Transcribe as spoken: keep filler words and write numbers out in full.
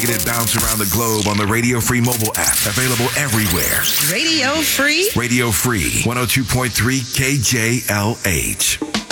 making it bounce around the globe on the Radio Free mobile app. Available everywhere. Radio Free? Radio Free, one oh two point three K J L H.